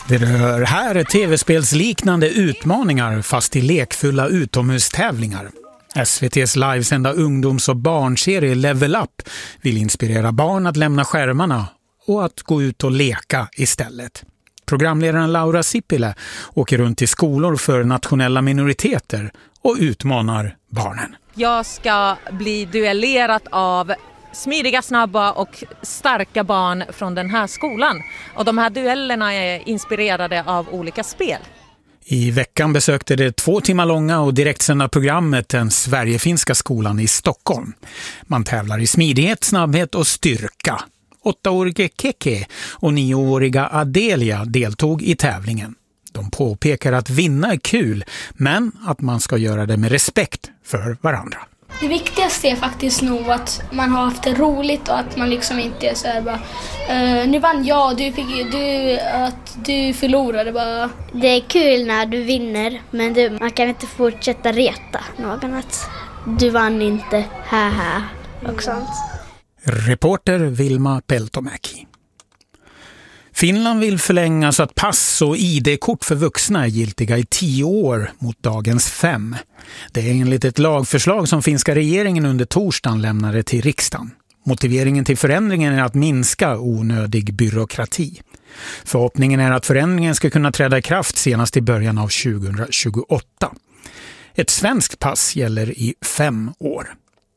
Det rör här tv-spelsliknande utmaningar fast i lekfulla utomhustävlingar. SVT:s livesända ungdoms- och barnserie Level Up vill inspirera barn att lämna skärmarna och att gå ut och leka istället. Programledaren Laura Sipilä åker runt i skolor för nationella minoriteter och utmanar barnen. Jag ska bli duellerad av smidiga, snabba och starka barn från den här skolan. Och de här duellerna är inspirerade av olika spel. I veckan besökte det 2 timmar långa och direktsända programmet den Sverigefinska skolan i Stockholm. Man tävlar i smidighet, snabbhet och styrka. 8-årige Keke och 9-åriga Adelia deltog i tävlingen. De påpekar att vinna är kul, men att man ska göra det med respekt för varandra. Det viktigaste är faktiskt nog att man har haft det roligt och att man liksom inte är så här bara nu vann jag, att du förlorade bara. Det är kul när du vinner, men man kan inte fortsätta reta någon att du vann inte, haha och sånt. Reporter Vilma Peltomäki. Finland vill förlänga så att pass och ID-kort för vuxna är giltiga i 10 år mot dagens 5. Det är enligt ett lagförslag som finska regeringen under torsdagen lämnade till riksdagen. Motiveringen till förändringen är att minska onödig byråkrati. Förhoppningen är att förändringen ska kunna träda i kraft senast i början av 2028. Ett svenskt pass gäller i 5 år.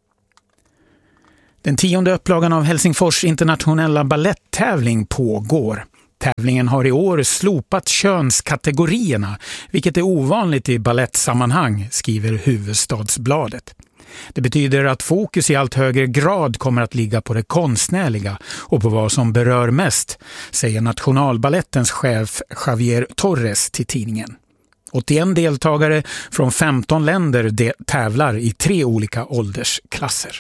Den 10:e upplagan av Helsingfors internationella balletttävling pågår. Tävlingen har i år slopat könskategorierna, vilket är ovanligt i ballettsammanhang, skriver Hufvudstadsbladet. Det betyder att fokus i allt högre grad kommer att ligga på det konstnärliga och på vad som berör mest, säger Nationalballettens chef Javier Torres till tidningen. 81 deltagare från 15 länder tävlar i 3 olika åldersklasser.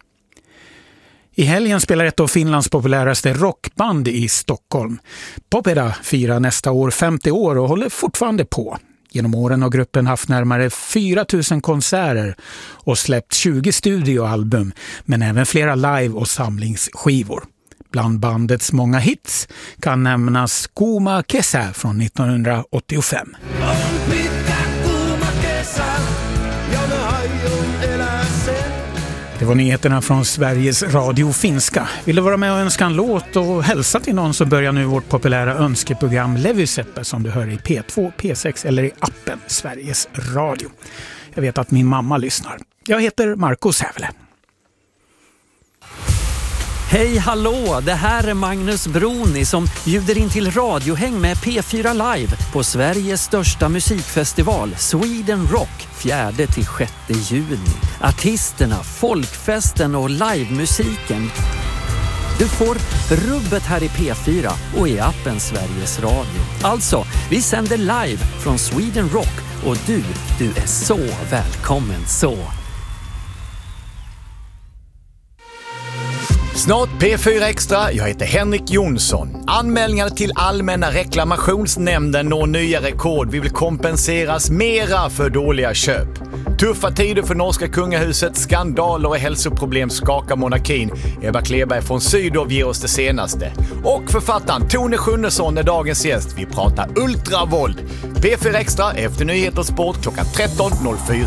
I helgen spelar ett av Finlands populäraste rockband i Stockholm. Popeda firar nästa år 50 år och håller fortfarande på. Genom åren har gruppen haft närmare 4 000 konserter och släppt 20 studioalbum, men även flera live- och samlingsskivor. Bland bandets många hits kan nämnas Kuuma kesä från 1985. Det var nyheterna från Sveriges Radio Finska. Vill du vara med och önska en låt och hälsa till någon så börjar nu vårt populära önskeprogram Levyseppe som du hör i P2, P6 eller i appen Sveriges Radio. Jag vet att min mamma lyssnar. Jag heter Marco Sävle. Hej hallå, det här är Magnus Broni som bjuder in till radiohäng med P4 Live på Sveriges största musikfestival Sweden Rock 4-6 juni. Artisterna, folkfesten och livemusiken. Du får rubbet här i P4 och i appen Sveriges Radio. Alltså, vi sänder live från Sweden Rock och du är så välkommen så. Snart P4 Extra, jag heter Henrik Jonsson. Anmälningar till Allmänna reklamationsnämnden når nya rekord. Vi vill kompenseras mera för dåliga köp. Tuffa tider för norska kungahuset, skandaler och hälsoproblem skakar monarkin. Ebba Kleberg från Sydov ger oss det senaste. Och författaren Tone Schunnesson är dagens gäst. Vi pratar ultravåld. P4 Extra efter nyheter och sport klockan 13.04.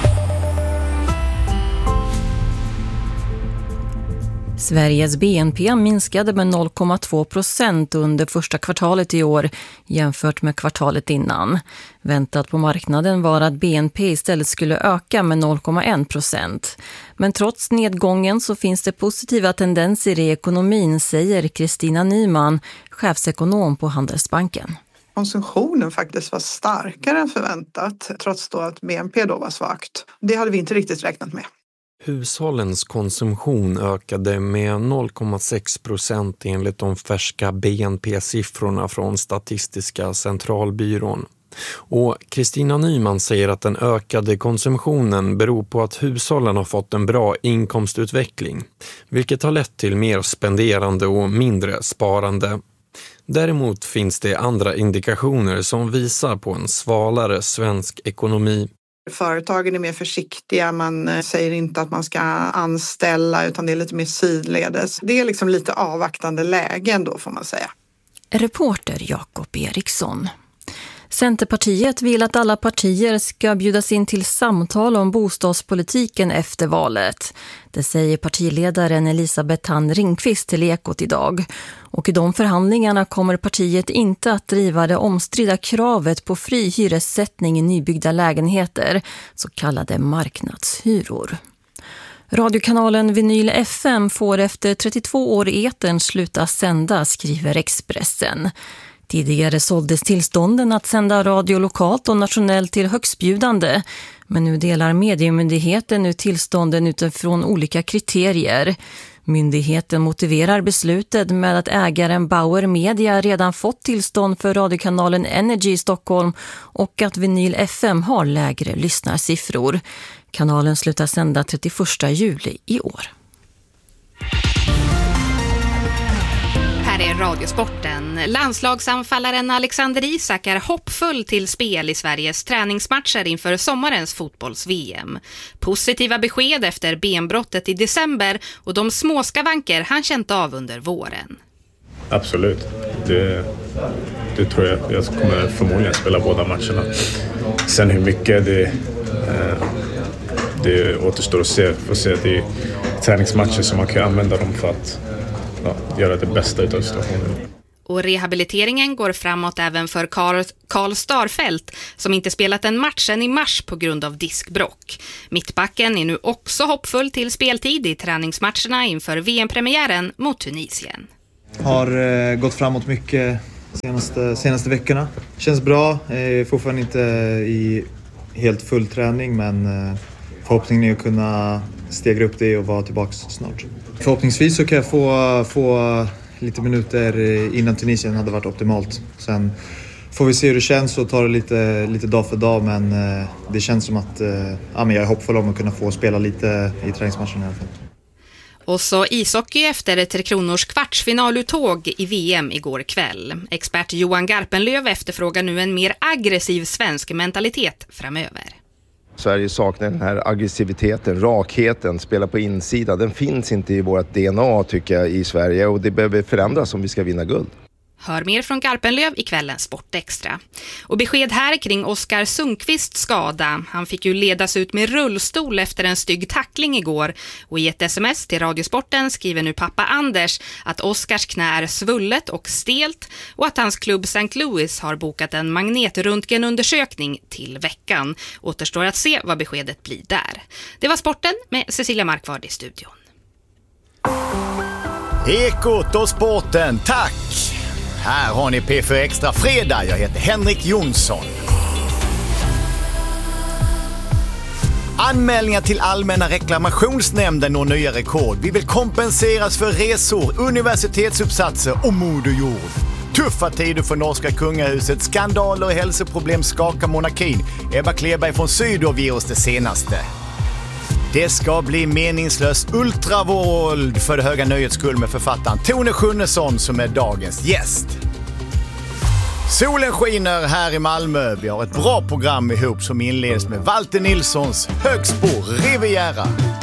Sveriges BNP minskade med 0,2% under första kvartalet i år jämfört med kvartalet innan. Väntat på marknaden var att BNP istället skulle öka med 0,1%. Men trots nedgången så finns det positiva tendenser i ekonomin, säger Kristina Nyman, chefsekonom på Handelsbanken. Konsumtionen faktiskt var starkare än förväntat, trots då att BNP då var svagt. Det hade vi inte riktigt räknat med. Hushållens konsumtion ökade med 0,6% enligt de färska BNP-siffrorna från Statistiska centralbyrån. Och Kristina Nyman säger att den ökade konsumtionen beror på att hushållen har fått en bra inkomstutveckling, vilket har lett till mer spenderande och mindre sparande. Däremot finns det andra indikationer som visar på en svalare svensk ekonomi. Företagen är mer försiktiga, man säger inte att man ska anställa utan det är lite mer sidledes. Det är liksom lite avvaktande lägen då får man säga. Reporter Jakob Eriksson. Centerpartiet vill att alla partier ska bjudas in till samtal om bostadspolitiken efter valet. Det säger partiledaren Elisabeth Thand Ringqvist till Ekot idag. Och i de förhandlingarna kommer partiet inte att driva det omstridda kravet på fri hyressättning i nybyggda lägenheter, så kallade marknadshyror. Radiokanalen Vinyl FM får efter 32 år i etern sluta sända, skriver Expressen. Tidigare såldes tillstånden att sända radio lokalt och nationellt till högstbjudande. Men nu delar mediemyndigheten ut tillstånden utifrån olika kriterier. Myndigheten motiverar beslutet med att ägaren Bauer Media redan fått tillstånd för radiokanalen Energy i Stockholm och att Vinyl FM har lägre lyssnarsiffror. Kanalen slutar sända 31 juli i år. Här är Radiosporten. Landslagsanfallaren Alexander Isak är hoppfull till spel i Sveriges träningsmatcher inför sommarens fotbolls-VM. Positiva besked efter benbrottet i december och de småskavanker han känt av under våren. Absolut. Det tror jag. Jag kommer förmodligen spela båda matcherna. Sen hur mycket det återstår att se. Får se att det är träningsmatcher som man kan använda dem för att göra det bästa utav situationen. Och rehabiliteringen går framåt även för Karl Starfelt som inte spelat en match sedan i mars på grund av diskbråck. Mittbacken är nu också hoppfull till speltid i träningsmatcherna inför VM-premiären mot Tunisien. Har gått framåt mycket senaste veckorna. Känns bra, fortfarande inte i helt full träning men förhoppningen är att kunna stegra upp det och vara tillbaka snart. Förhoppningsvis så kan jag få lite minuter innan Tunisien hade varit optimalt. Sen får vi se hur det känns och ta det lite dag för dag. Men det känns som att jag är hoppfull om att kunna få spela lite i träningsmatchen i alla fall. Och så ishockey efter 3 Kronors kvartsfinaluttåg i VM igår kväll. Expert Johan Garpenlöv efterfrågar nu en mer aggressiv svensk mentalitet framöver. Sverige saknar den här aggressiviteten, rakheten, spela på insida. Den finns inte i vårt DNA tycker jag i Sverige och det behöver förändras om vi ska vinna guld. Hör mer från Garpenlöv i kvällens Sportextra. Och besked här kring Oskar Sundqvists skada. Han fick ju ledas ut med rullstol efter en stygg tackling igår. Och i ett sms till Radiosporten skriver nu pappa Anders att Oskars knä är svullet och stelt och att hans klubb St. Louis har bokat en magnetröntgenundersökning till veckan. Återstår att se vad beskedet blir där. Det var sporten med Cecilia Markvard i studion. Ekot och sporten, tack! Här har ni P4 Extra fredag. Jag heter Henrik Jonsson. Anmälningar till Allmänna reklamationsnämnden når nya rekord. Vi vill kompenseras för resor, universitetsuppsatser och moderjord. Tuffa tider för norska kungahuset, skandaler och hälsoproblem skakar monarkin. Ebba Kleberg från Sydov ger oss det senaste. Det ska bli meningslös ultravåld för det höga nöjets skull med författaren Tone Schunnesson som är dagens gäst. Solen skiner här i Malmö. Vi har ett bra program ihop som inleds med Walter Nilssons Högsbo Riviera.